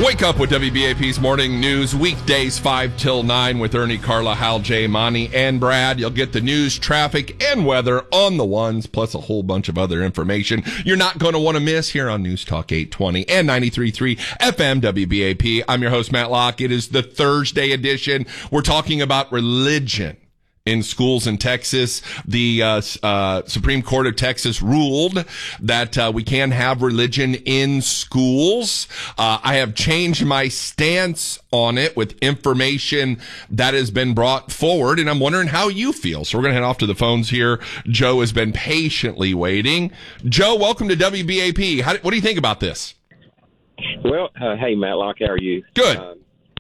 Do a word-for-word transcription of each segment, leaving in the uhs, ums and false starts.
Wake up with W B A P's Morning News, weekdays five till nine with Ernie, Carla, Hal, Jay, Monty, and Brad. You'll get the news, traffic, and weather on the ones, plus a whole bunch of other information you're not going to want to miss here on News Talk eight twenty and ninety-three point three F M W B A P. I'm your host, Matt Locke. It is the Thursday edition. We're talking about religion in schools in Texas. The uh, uh, Supreme Court of Texas ruled that uh, we can have religion in schools. Uh, I have changed my stance on it with information that has been brought forward, and I'm wondering how you feel. So we're going to head off to the phones here. Joe has been patiently waiting. Joe, welcome to W B A P. How, what do you think about this? Well, uh, hey, Matlock, how are you? Good. Uh,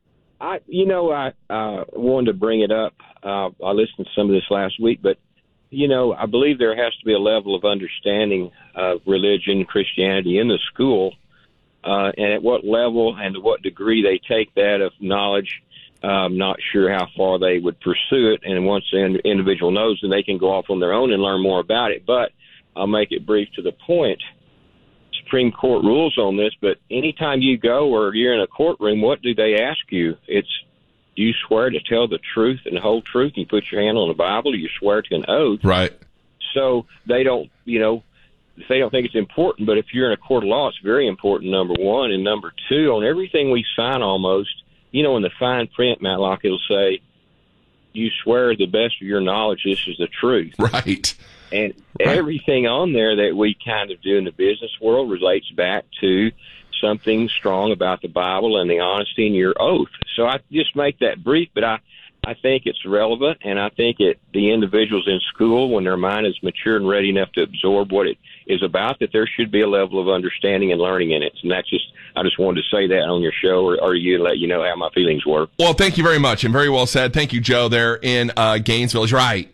I, you know, I uh, wanted to bring it up. Uh, I listened to some of this last week, but, you know, I believe there has to be a level of understanding of religion, Christianity in the school, uh, and at what level and to what degree they take that of knowledge. I'm not sure how far they would pursue it, and once the individual knows, then they can go off on their own and learn more about it. But I'll make it brief to the point. Supreme Court rules on this, but anytime you go or you're in a courtroom, what do they ask you? It's, do you swear to tell the truth and the whole truth? You put your hand on the Bible, or you swear to an oath. Right. So they don't, you know, they don't think it's important, but if you're in a court of law, it's very important, number one. And number two, on everything we sign almost, you know, in the fine print, Matlock, it'll say, you swear to the best of your knowledge this is the truth. Right. And right. everything on there that we kind of do in the business world relates back to something strong about the Bible and the honesty in your oath. So I just make that brief, but I, I think it's relevant, and I think it the individuals in school, when their mind is mature and ready enough to absorb what it is about, that there should be a level of understanding and learning in it. And that's just, I just wanted to say that on your show, or, or you let you know how my feelings were. Well, thank you very much, and very well said. Thank you, Joe, there in uh, Gainesville. He's right.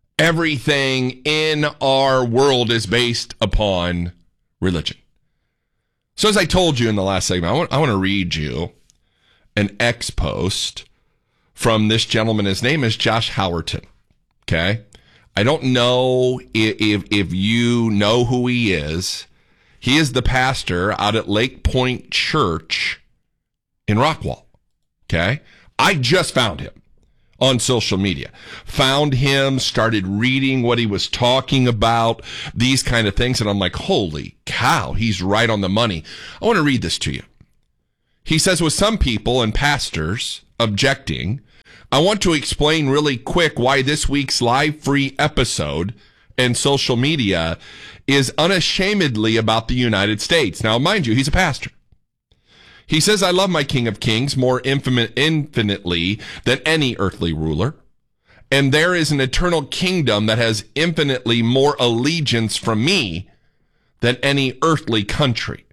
Everything in our world is based upon religion. So as I told you in the last segment, I want, I want to read you an X post from this gentleman. His name is Josh Howerton. Okay. I don't know if, if, if you know who he is. He is the pastor out at Lake Point Church in Rockwall. Okay. I just found him on social media, found him, started reading what he was talking about, these kind of things. And I'm like, holy cow, he's right on the money. I want to read this to you. He says, with some people and pastors objecting, I want to explain really quick why this week's live free episode and social media is unashamedly about the United States. Now, mind you, he's a pastor. He says, I love my King of Kings more infinite, infinitely than any earthly ruler. And there is an eternal kingdom that has infinitely more allegiance from me than any earthly country.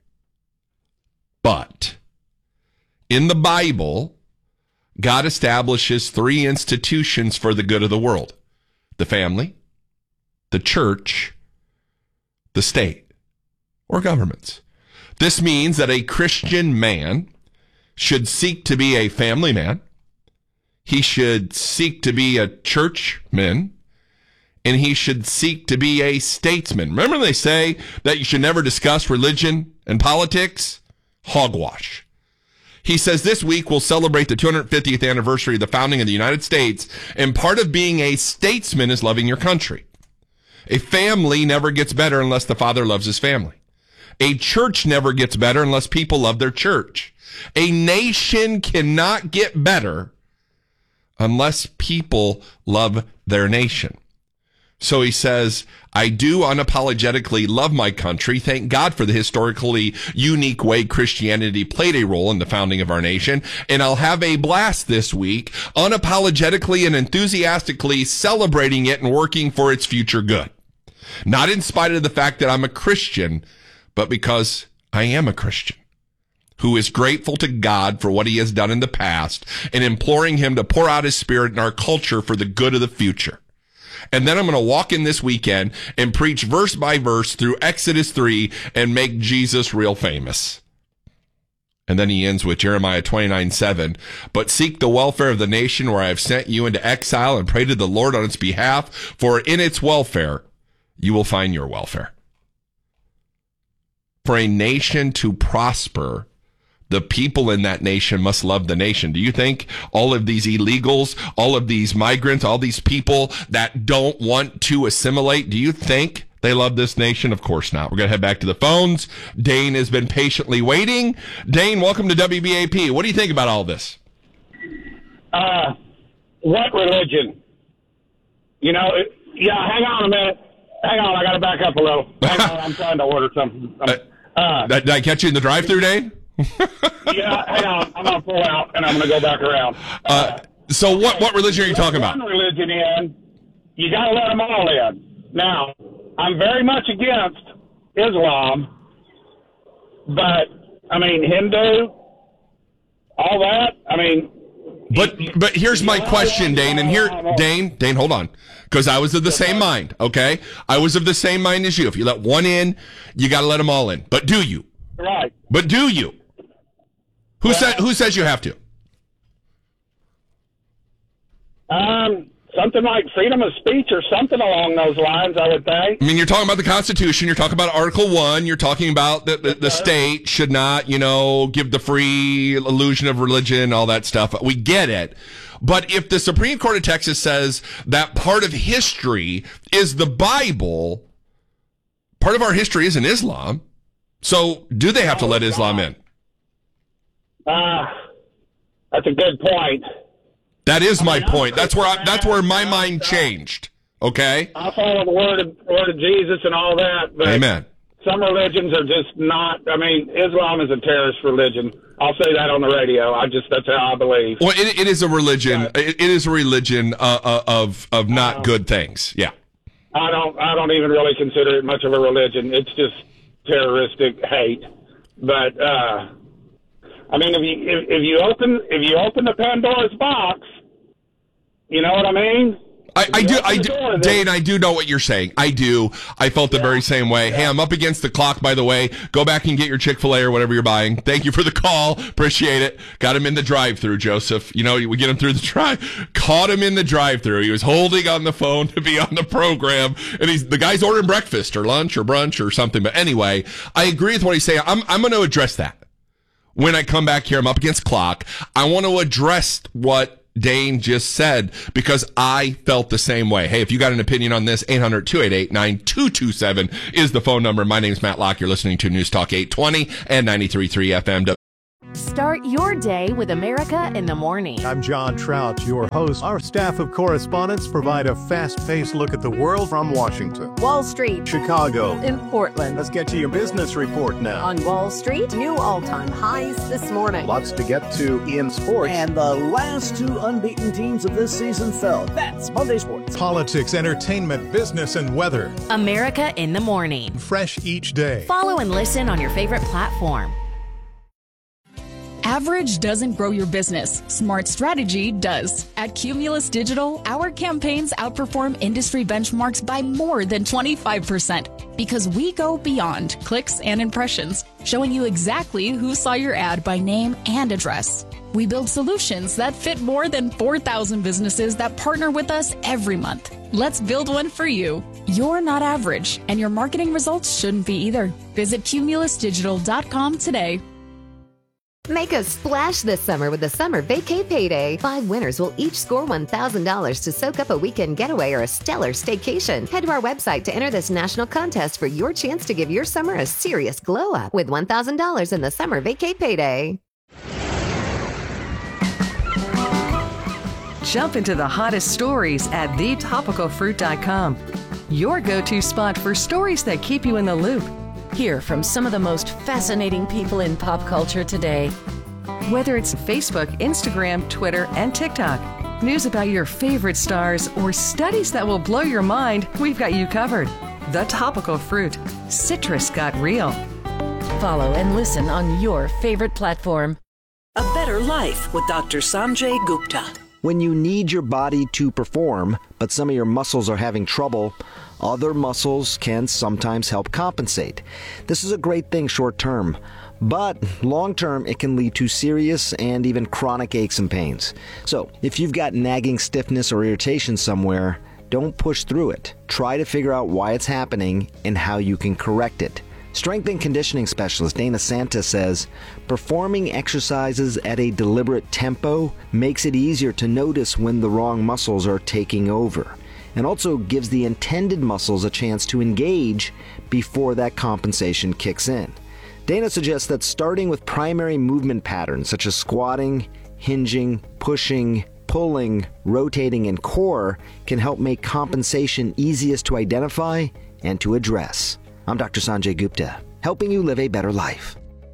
But in the Bible, God establishes three institutions for the good of the world: the family, the church, the state, or governments. This means that a Christian man should seek to be a family man. He should seek to be a churchman, and he should seek to be a statesman. Remember they say that you should never discuss religion and politics? Hogwash. He says this week we'll celebrate the two hundred fiftieth anniversary of the founding of the United States, and part of being a statesman is loving your country. A family never gets better unless the father loves his family. A church never gets better unless people love their church. A nation cannot get better unless people love their nation. So he says, I do unapologetically love my country. Thank God for the historically unique way Christianity played a role in the founding of our nation. And I'll have a blast this week, unapologetically and enthusiastically celebrating it and working for its future good. Not in spite of the fact that I'm a Christian, but because I am a Christian who is grateful to God for what he has done in the past and imploring him to pour out his spirit in our culture for the good of the future. And then I'm going to walk in this weekend and preach verse by verse through Exodus three and make Jesus real famous. And then he ends with Jeremiah twenty-nine seven. But seek the welfare of the nation where I have sent you into exile, and pray to the Lord on its behalf, for in its welfare you will find your welfare. For a nation to prosper, the people in that nation must love the nation. Do you think all of these illegals, all of these migrants, all these people that don't want to assimilate, do you think they love this nation? Of course not. We're going to head back to the phones. Dane has been patiently waiting. Dane, welcome to W B A P. What do you think about all this? Uh, what religion? You know, it, yeah, hang on a minute. Hang on, I got to back up a little. Hang on, I'm trying to order something. Uh, did I catch you in the drive-thru, Dane? Yeah, hang on. I'm going to pull out, and I'm going to go back around. Uh, uh, so what, what religion are you talking about? One religion in, you got to let them all in. Now, I'm very much against Islam, but, I mean, Hindu, all that, I mean... But but here's my question, Dane, and here, Dane, Dane, hold on, because I was of the same mind, okay? I was of the same mind as you. If you let one in, you got to let them all in. But do you? Right. But do you? Who, well, said, who says you have to? Um, something like freedom of speech or something along those lines, I would think. I mean, you're talking about the Constitution. You're talking about Article one. You're talking about the, the, the state should not, you know, give the free illusion of religion, all that stuff. We get it. But if the Supreme Court of Texas says that part of history is the Bible, part of our history isn't Islam. So do they have to let Islam in? Uh, that's a good point. That is my point. That's where I, that's where my mind changed. Okay? I follow the word of, word of Jesus and all that. But Amen. Some religions are just not. I mean, Islam is a terrorist religion. I'll say that on the radio. I just that's how I believe. Well, it, it is a religion. But, it, it is a religion uh, uh, of of not um, good things. Yeah. I don't. I don't even really consider it much of a religion. It's just terroristic hate. But uh, I mean, if you if, if you open if you open the Pandora's box, you know what I mean? I, I do, I do, Dane, I do know what you're saying. I do. I felt the yeah. very same way. Yeah. Hey, I'm up against the clock, by the way. Go back and get your Chick-fil-A or whatever you're buying. Thank you for the call. Appreciate it. Got him in the drive-thru, Joseph. You know, we get him through the drive. Caught him in the drive-thru. He was holding on the phone to be on the program, and he's the guy's ordering breakfast or lunch or brunch or something. But anyway, I agree with what he's saying. I'm I'm going to address that when I come back here. I'm up against clock. I want to address what Dane just said, because I felt the same way. Hey, if you got an opinion on this, eight hundred, two eight eight, nine two two seven is the phone number. My name's Matt Locke. You're listening to News Talk eight twenty and ninety-three point three F M. Start your day with America in the Morning. I'm John Trout, your host. Our staff of correspondents provide a fast-paced look at the world from Washington, Wall Street, Chicago, and Portland. Let's get to your business report now. On Wall Street, new all-time highs this morning. Lots to get to in sports. And the last two unbeaten teams of this season fell. That's Monday Sports. Politics, entertainment, business, and weather. America in the Morning. Fresh each day. Follow and listen on your favorite platform. Average doesn't grow your business. Smart strategy does. At Cumulus Digital, our campaigns outperform industry benchmarks by more than twenty-five percent because we go beyond clicks and impressions, showing you exactly who saw your ad by name and address. We build solutions that fit more than four thousand businesses that partner with us every month. Let's build one for you. You're not average, and your marketing results shouldn't be either. Visit cumulus digital dot com today. Make a splash this summer with the Summer Vacay Payday. Five winners will each score one thousand dollars to soak up a weekend getaway or a stellar staycation. Head to our website to enter this national contest for your chance to give your summer a serious glow up with one thousand dollars in the Summer Vacay Payday. Jump into the hottest stories at the topical fruit dot com. Your go-to spot for stories that keep you in the loop. Hear from some of the most fascinating people in pop culture today. Whether it's Facebook, Instagram, Twitter, and TikTok, news about your favorite stars, or studies that will blow your mind, we've got you covered. The Topical Fruit. Citrus got real. Follow and listen on your favorite platform. A Better Life with Doctor Sanjay Gupta. When you need your body to perform, but some of your muscles are having trouble, other muscles can sometimes help compensate. This is a great thing short term, but long term it can lead to serious and even chronic aches and pains. So if you've got nagging stiffness or irritation somewhere, don't push through it. Try to figure out why it's happening and how you can correct it. Strength and conditioning specialist Dana Santa says performing exercises at a deliberate tempo makes it easier to notice when the wrong muscles are taking over, and also gives the intended muscles a chance to engage before that compensation kicks in. Dana suggests that starting with primary movement patterns such as squatting, hinging, pushing, pulling, rotating, and core can help make compensation easiest to identify and to address. I'm Doctor Sanjay Gupta, helping you live a better life.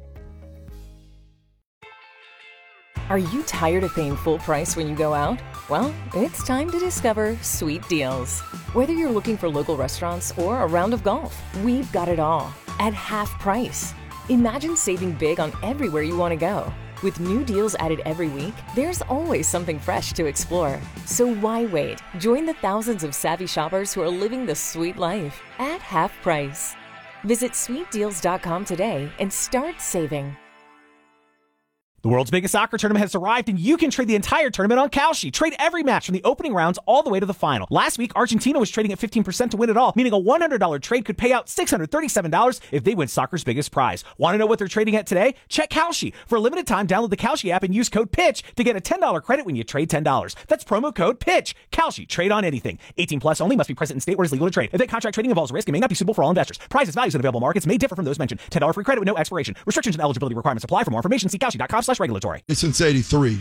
Are you tired of paying full price when you go out? Well, it's time to discover Sweet Deals. Whether you're looking for local restaurants or a round of golf, we've got it all at half price. Imagine saving big on everywhere you want to go. With new deals added every week, there's always something fresh to explore. So why wait? Join the thousands of savvy shoppers who are living the sweet life at half price. Visit sweet deals dot com today and start saving. The world's biggest soccer tournament has arrived, and you can trade the entire tournament on Kalshi. Trade every match from the opening rounds all the way to the final. Last week, Argentina was trading at fifteen percent to win it all, meaning a one hundred dollars trade could pay out six hundred thirty-seven dollars if they win soccer's biggest prize. Want to know what they're trading at today? Check Kalshi. For a limited time, download the Kalshi app and use code PITCH to get a ten dollars credit when you trade ten dollars. That's promo code PITCH. Kalshi. Trade on anything. eighteen plus only. Must be present in state where it's legal to trade. Event contract trading involves risk and may not be suitable for all investors. Prizes, values, and available markets may differ from those mentioned. ten dollars free credit with no expiration. Restrictions and eligibility requirements apply. For more information, see kalshi dot com slash regulatory. Since eighty-three.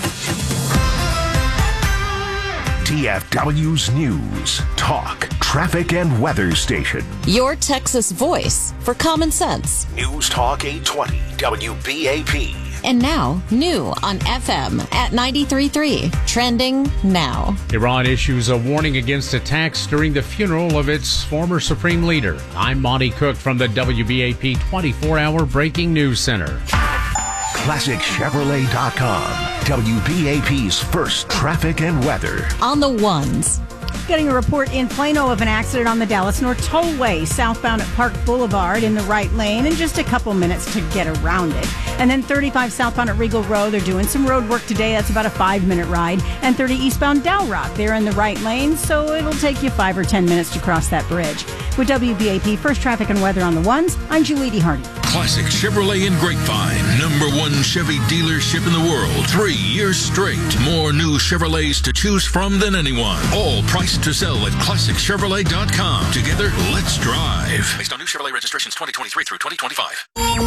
T F W's News, Talk, Traffic, and Weather Station. Your Texas voice for common sense. News Talk eight twenty W B A P. And now, new on F M at ninety-three point three. Trending now. Iran issues a warning against attacks during the funeral of its former supreme leader. I'm Monty Cook from the W B A P twenty-four hour Breaking News Center. Classic Chevrolet dot com. W B A P's first traffic and weather. On the ones. Getting a report in Plano of an accident on the Dallas North Tollway, southbound at Park Boulevard in the right lane, and just a couple minutes to get around it. And then thirty-five southbound at Regal Road, they're doing some road work today. That's about a five-minute ride. And thirty eastbound Dow Rock, they're in the right lane, so it'll take you five or ten minutes to cross that bridge. With W B A P First Traffic and Weather on the ones, I'm Julie Hardy. Classic Chevrolet in Grapevine, number one Chevy dealership in the world. Three years straight. More new Chevrolets to choose from than anyone. All priced to sell at classic chevrolet dot com. Together, let's drive. Based on new Chevrolet registrations twenty twenty-three through twenty twenty-five.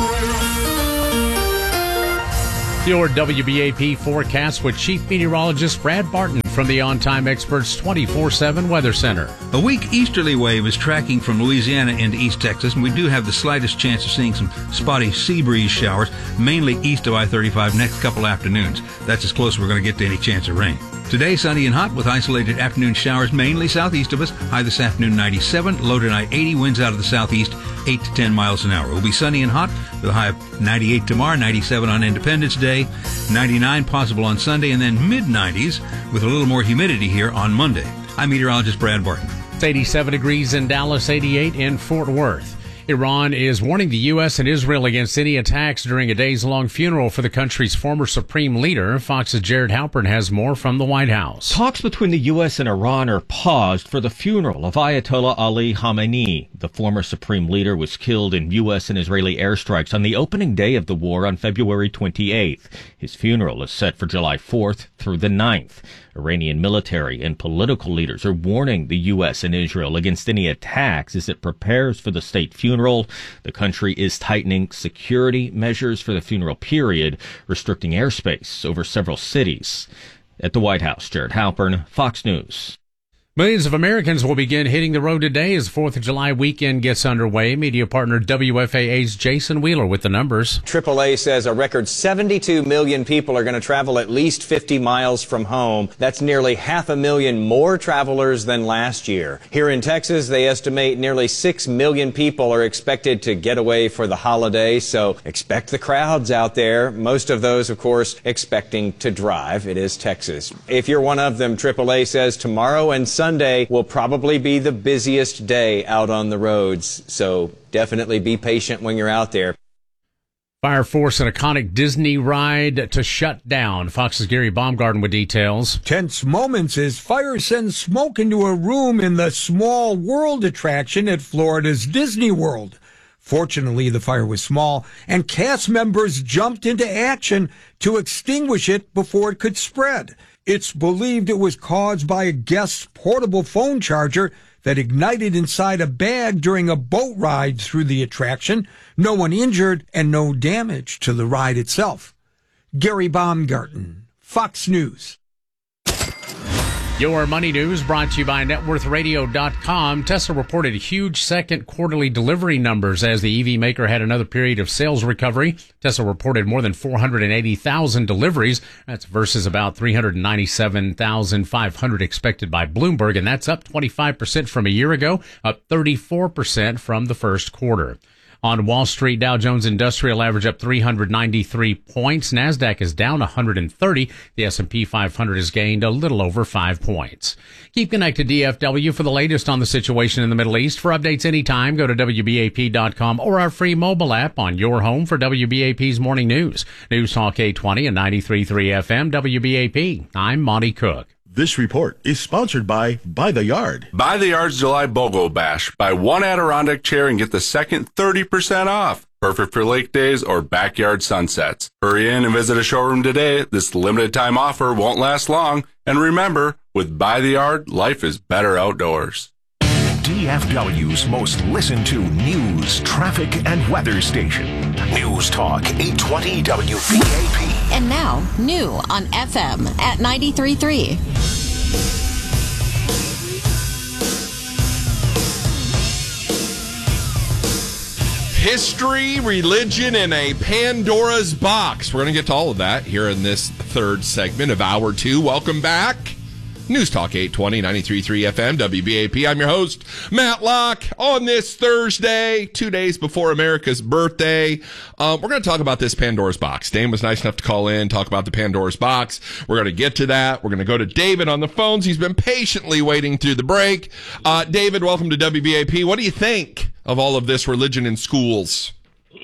Your W B A P forecast with Chief Meteorologist Brad Barton from the On Time Experts twenty-four seven Weather Center. A weak easterly wave is tracking from Louisiana into East Texas, and we do have the slightest chance of seeing some spotty sea breeze showers, mainly east of I thirty-five next couple afternoons. That's as close as we're going to get to any chance of rain. Today, sunny and hot with isolated afternoon showers mainly southeast of us. High this afternoon ninety-seven, low tonight eighty, winds out of the southeast eight to ten miles an hour. It will be sunny and hot with a high of ninety-eight tomorrow, ninety-seven on Independence Day, ninety-nine possible on Sunday, and then mid nineties with a little more humidity here on Monday. I'm meteorologist Brad Barton. It's eighty-seven degrees in Dallas, eighty-eight in Fort Worth. Iran is warning the U S and Israel against any attacks during a days-long funeral for the country's former supreme leader. Fox's Jared Halpern has more from the White House. Talks between the U S and Iran are paused for the funeral of Ayatollah Ali Khamenei. The former supreme leader was killed in U S and Israeli airstrikes on the opening day of the war on February twenty-eighth. His funeral is set for July fourth through the ninth. Iranian military and political leaders are warning the U S and Israel against any attacks as it prepares for the state funeral. The country is tightening security measures for the funeral period, restricting airspace over several cities. At the White House, Jared Halpern, Fox News. Millions of Americans will begin hitting the road today as fourth of July weekend gets underway. Media partner W F A A's Jason Wheeler with the numbers. triple A says a record seventy-two million people are going to travel at least fifty miles from home. That's nearly half a million more travelers than last year. Here in Texas, they estimate nearly six million people are expected to get away for the holiday, so expect the crowds out there. Most of those, of course, expecting to drive. It is Texas. If you're one of them, triple A says tomorrow and Sunday will probably be the busiest day out on the roads, so definitely be patient when you're out there. Fire force an iconic Disney ride to shut down. Fox's Gary Baumgarten with details. Tense moments as fire sends smoke into a room in the Small World attraction at Florida's Disney World. Fortunately, the fire was small, and cast members jumped into action to extinguish it before it could spread. It's believed it was caused by a guest's portable phone charger that ignited inside a bag during a boat ride through the attraction. No one injured and no damage to the ride itself. Gary Baumgarten, Fox News. Your money news brought to you by net worth radio dot com. Tesla reported huge second quarterly delivery numbers as the E V maker had another period of sales recovery. Tesla reported more than four hundred eighty thousand deliveries. That's versus about three hundred ninety-seven thousand five hundred expected by Bloomberg, and that's up twenty-five percent from a year ago, up thirty-four percent from the first quarter. On Wall Street, Dow Jones Industrial average up three hundred ninety-three points. NASDAQ is down one hundred thirty. The S and P five hundred has gained a little over five points. Keep connected to D F W for the latest on the situation in the Middle East. For updates anytime, go to W B A P dot com or our free mobile app on your home for W B A P's Morning News. News Talk eight twenty and ninety-three point three F M, W B A P. I'm Monty Cook. This report is sponsored by By the Yard. By the Yard's July BOGO Bash. Buy one Adirondack chair and get the second thirty percent off. Perfect for lake days or backyard sunsets. Hurry in and visit a showroom today. This limited time offer won't last long. And remember, with By the Yard, life is better outdoors. D F W's most listened to news, traffic, and weather station. News Talk eight twenty W B A P. And now, new on F M at ninety-three point three. History, religion, and a Pandora's box. We're going to get to all of that here in this third segment of Hour two. Welcome back. News Talk eight twenty, ninety-three point three F M, W B A P. I'm your host, Matt Locke. On this Thursday, two days before America's birthday, um, we're going to talk about this Pandora's box. Dane was nice enough to call in, talk about the Pandora's box. We're going to get to that. We're going to go to David on the phones. He's been patiently waiting through the break. Uh, David, welcome to W B A P. What do you think of all of this religion in schools?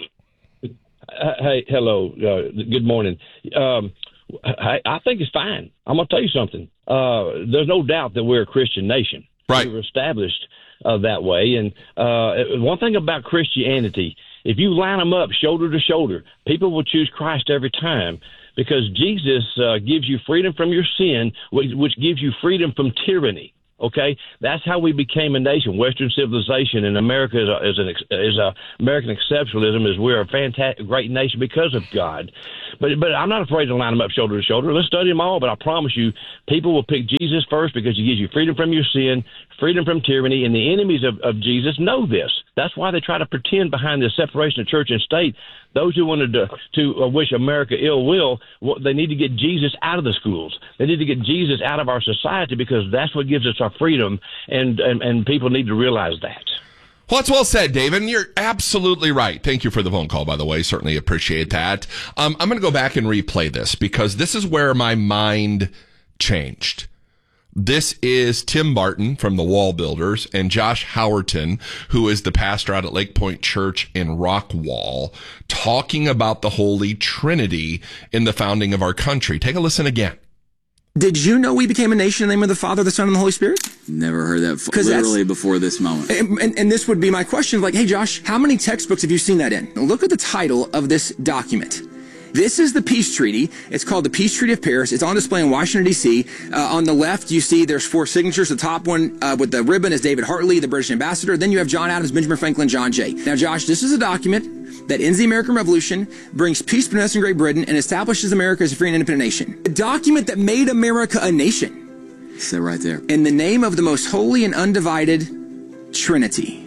Uh, hey, hello. Uh, good morning. Um, I, I think it's fine. I'm going to tell you something. Uh, there's no doubt that we're a Christian nation. Right. We were established uh, that way. And uh, one thing about Christianity, if you line them up shoulder to shoulder, people will choose Christ every time because Jesus uh, gives you freedom from your sin, which, which gives you freedom from tyranny. Okay, that's how we became a nation. Western civilization and America is, a, is an is a American exceptionalism is we're a fantastic, great nation because of God. But but I'm not afraid to line them up shoulder to shoulder. Let's study them all. But I promise you, people will pick Jesus first because he gives you freedom from your sin, freedom from tyranny, and the enemies of, of Jesus know this. That's why they try to pretend behind the separation of church and state. Those who wanted to, to uh, wish America ill will, well, they need to get Jesus out of the schools. They need to get Jesus out of our society because that's what gives us our freedom, and, and, and people need to realize that. Well, that's well said, David. And you're absolutely right. Thank you for the phone call, by the way. Certainly appreciate that. Um, I'm going to go back and replay this because this is where my mind changed. This is Tim Barton from the Wall Builders and Josh Howerton, who is the pastor out at Lake Point Church in Rockwall, talking about the Holy Trinity in the founding of our country. Take a listen again. Did you know we became a nation in the name of the Father, the Son, and the Holy Spirit? Never heard that f- literally before this moment. And, and, and this would be my question, like, hey, Josh, how many textbooks have you seen that in? Look at the title of this document. This is the Peace Treaty. It's called the Peace Treaty of Paris. It's on display in Washington, D C. Uh, on the left, you see there's four signatures. The top one uh, with the ribbon is David Hartley, the British ambassador. Then you have John Adams, Benjamin Franklin, John Jay. Now, Josh, this is a document that ends the American Revolution, brings peace between us and Great Britain, and establishes America as a free and independent nation. A document that made America a nation. It's that right there. In the name of the most holy and undivided Trinity.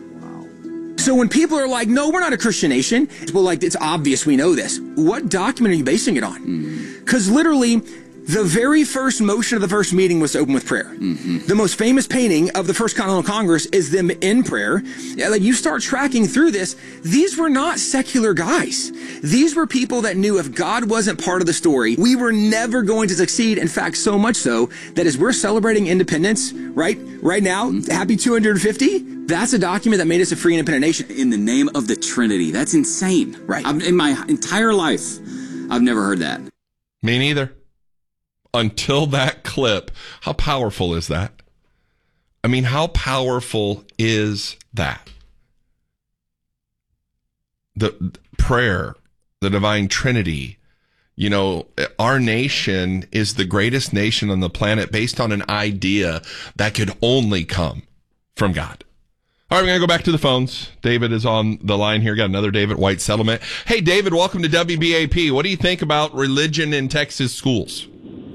So when people are like, no, we're not a Christian nation, well, like, it's obvious we know this. What document are you basing it on? Because mm-hmm. literally, the very first motion of the first meeting was to open with prayer. Mm-hmm. The most famous painting of the First Continental Congress is them in prayer. Yeah, like, you start tracking through this, these were not secular guys. These were people that knew if God wasn't part of the story, we were never going to succeed. In fact, so much so that as we're celebrating independence, right, right now, mm-hmm. happy two hundred fifty, that's a document that made us a free and independent nation. In the name of the Trinity. That's insane. Right. I've, in my entire life, I've never heard that. Me neither. Until that clip. How powerful is that? I mean, how powerful is that? the prayer, the divine Trinity. You know, our nation is the greatest nation on the planet based on an idea that could only come from God. All right, we're going to go back to the phones. David is on the line here. Got another David, White Settlement. Hey, David, welcome to W B A P. What do you think about religion in Texas schools?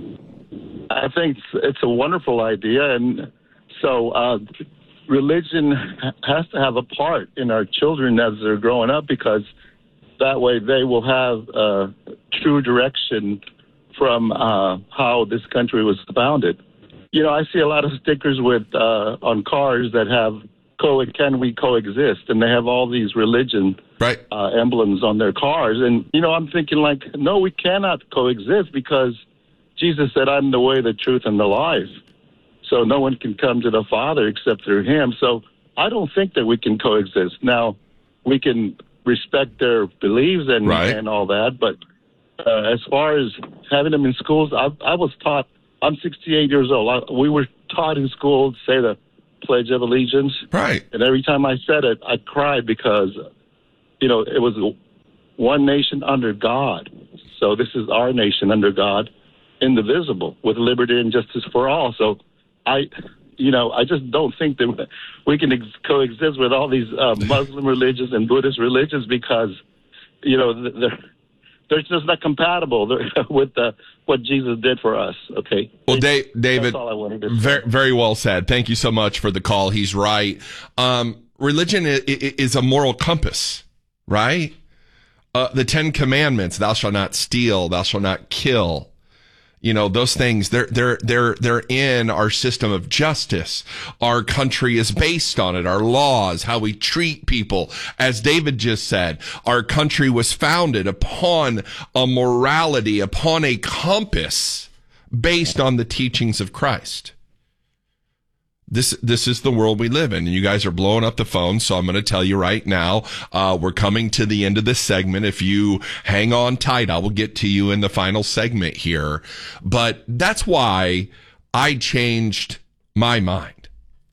I think it's a wonderful idea. And so uh, religion has to have a part in our children as they're growing up, because that way they will have uh, true direction from uh, how this country was founded. You know, I see a lot of stickers with uh, on cars that have co- can we coexist, and they have all these religion right. uh, emblems on their cars. And, you know, I'm thinking like, no, we cannot coexist, because Jesus said, I'm the way, the truth, and the life. So no one can come to the Father except through him. So I don't think that we can coexist. Now, we can respect their beliefs and, right. and all that, but uh, as far as having them in schools, I, I was taught, I'm sixty-eight years old. I, we were taught in school to say the Pledge of Allegiance. Right. And every time I said it, I cried, because, you know, it was one nation under God. So this is our nation under God, indivisible, with liberty and justice for all. So I, you know, I just don't think that we can ex- coexist with all these uh, Muslim religions and Buddhist religions, because, you know, they're, they're just not compatible with the, what Jesus did for us. Okay. Well, Dave, David, that's all I wanted to say. Very, very well said. Thank you so much for the call. He's right. Um, religion is, is a moral compass, right? Uh, the Ten Commandments: "Thou shalt not steal. Thou shalt not kill." You know, those things, they're, they're, they're, they're in our system of justice. Our country is based on it. Our laws, how we treat people. As David just said, our country was founded upon a morality, upon a compass based on the teachings of Christ. This, this is the world we live in, and you guys are blowing up the phone. So I'm going to tell you right now, uh, we're coming to the end of this segment. If you hang on tight, I will get to you in the final segment here. But that's why I changed my mind.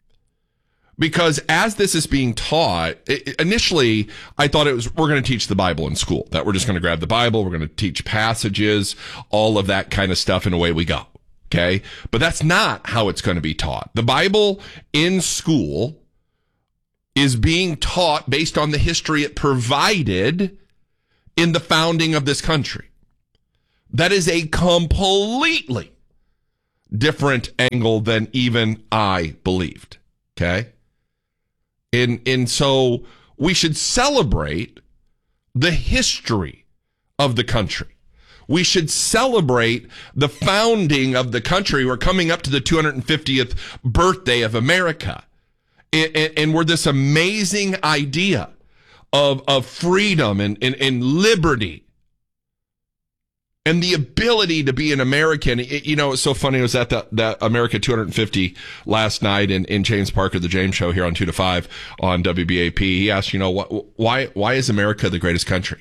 Because as this is being taught, it, initially I thought it was, we're going to teach the Bible in school, that we're just going to grab the Bible, we're going to teach passages, all of that kind of stuff, and away we go. Okay, but that's not how it's going to be taught. The Bible in school is being taught based on the history it provided in the founding of this country. That is a completely different angle than even I believed. Okay, and and so we should celebrate the history of the country. We should celebrate the founding of the country. We're coming up to the two hundred fiftieth birthday of America. And, and, and we're this amazing idea of, of freedom and, and, and liberty and the ability to be an American. It, you know, it's so funny. I was at the, the America two hundred fifty last night in, in James Parker, the James Show here on two to five on W B A P. He asked, you know, wh- why, why is America the greatest country?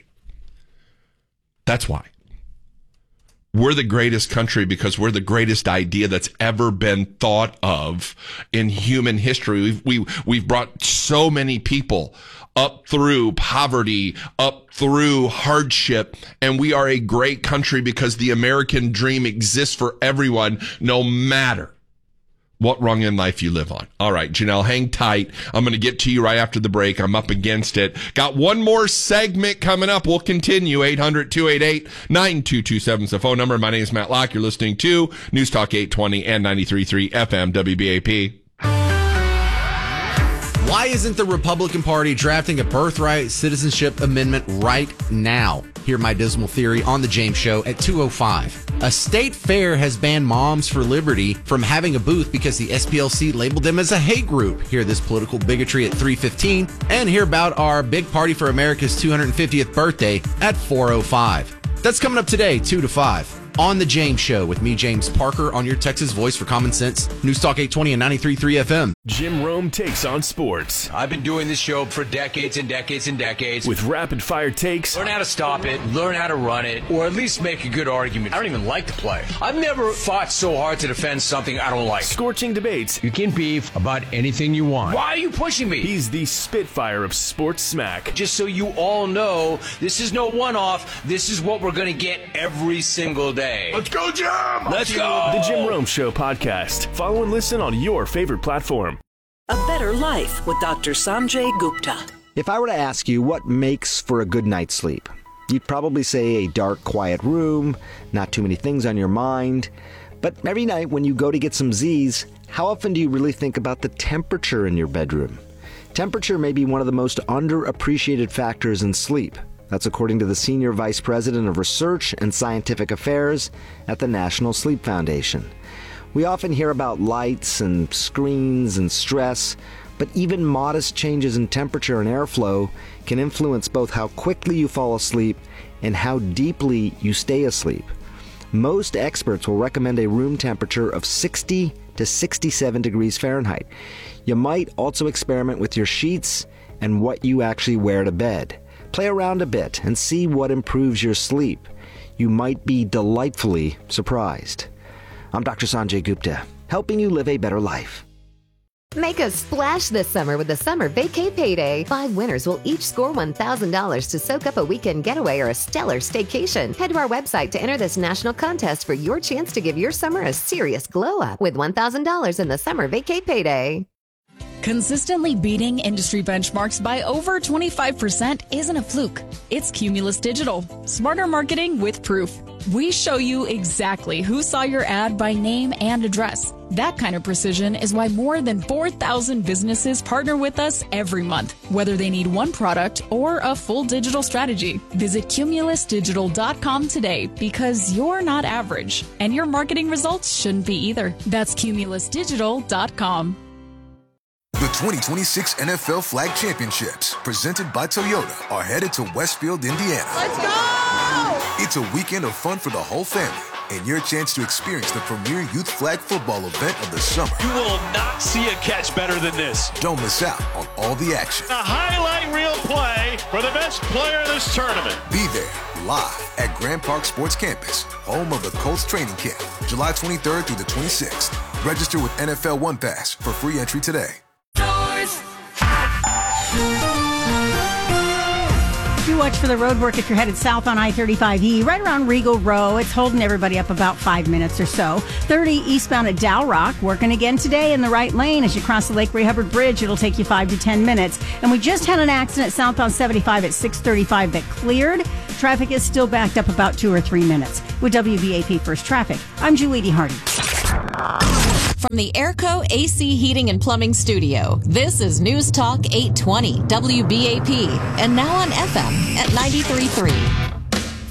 That's why. We're the greatest country because we're the greatest idea that's ever been thought of in human history. We've, we, we've brought so many people up through poverty, up through hardship, and we are a great country because the American dream exists for everyone, no matter what rung in life you live on. All right, Janelle, hang tight. I'm going to get to you right after the break. I'm up against it. Got one more segment coming up. We'll continue. eight hundred, two eight eight, nine two two seven is the phone number. My name is Matt Locke. You're listening to News Talk eight twenty and ninety-three point three F M W B A P. Why isn't the Republican Party drafting a birthright citizenship amendment right now? Hear my dismal theory on The James Show at two oh five. A state fair has banned Moms for Liberty from having a booth because the S P L C labeled them as a hate group. Hear this political bigotry at three fifteen, and hear about our big party for America's two hundred fiftieth birthday at four oh five. That's coming up today, two to five. on The James Show with me, James Parker, on your Texas Voice for Common Sense. News Talk eight twenty and ninety-three point three F M. Jim Rome takes on sports. I've been doing this show for decades and decades and decades. With rapid-fire takes. Learn how to stop it, learn how to run it, or at least make a good argument. I don't even like the play. I've never fought so hard to defend something I don't like. Scorching debates. You can beef about anything you want. Why are you pushing me? He's the Spitfire of sports smack. Just so you all know, this is no one-off. This is what we're going to get every single day. Let's go, Jim! Let's go! The Jim Rome Show podcast. Follow and listen on your favorite platform. A Better Life with Doctor Sanjay Gupta. If I were to ask you what makes for a good night's sleep, you'd probably say a dark, quiet room, not too many things on your mind. But every night when you go to get some Z's, how often do you really think about the temperature in your bedroom? Temperature may be one of the most underappreciated factors in sleep. That's according to the Senior Vice President of Research and Scientific Affairs at the National Sleep Foundation. We often hear about lights and screens and stress, but even modest changes in temperature and airflow can influence both how quickly you fall asleep and how deeply you stay asleep. Most experts will recommend a room temperature of sixty to sixty-seven degrees Fahrenheit. You might also experiment with your sheets and what you actually wear to bed. Play around a bit and see what improves your sleep. You might be delightfully surprised. I'm Doctor Sanjay Gupta, helping you live a better life. Make a splash this summer with the Summer Vacay Payday. Five winners will each score one thousand dollars to soak up a weekend getaway or a stellar staycation. Head to our website to enter this national contest for your chance to give your summer a serious glow up with one thousand dollars in the Summer Vacay Payday. Consistently beating industry benchmarks by over twenty-five percent isn't a fluke. It's Cumulus Digital. Smarter marketing with proof. We show you exactly who saw your ad by name and address. That kind of precision is why more than four thousand businesses partner with us every month, whether they need one product or a full digital strategy. Visit cumulus digital dot com today because you're not average, and your marketing results shouldn't be either. That's cumulus digital dot com. The twenty twenty-six N F L Flag Championships, presented by Toyota, are headed to Westfield, Indiana. Let's go! It's a weekend of fun for the whole family and your chance to experience the premier youth flag football event of the summer. You will not see a catch better than this. Don't miss out on all the action. A highlight reel play for the best player in this tournament. Be there live at Grand Park Sports Campus, home of the Colts training camp, July twenty-third through the twenty-sixth. Register with N F L One Pass for free entry today. Do watch for the road work if you're headed south on I thirty-five E, right around Regal Row. It's holding everybody up about five minutes or so. thirty eastbound at Dow Rock, working again today in the right lane. As you cross the Lake Ray Hubbard Bridge, it'll take you five to ten minutes. And we just had an accident southbound seventy-five at six thirty-five that cleared. Traffic is still backed up about two or three minutes. With W B A P First Traffic, I'm Julie D. Hardy. From the Airco A C Heating and Plumbing Studio, this is News Talk eight twenty W B A P, and now on F M at ninety-three point three.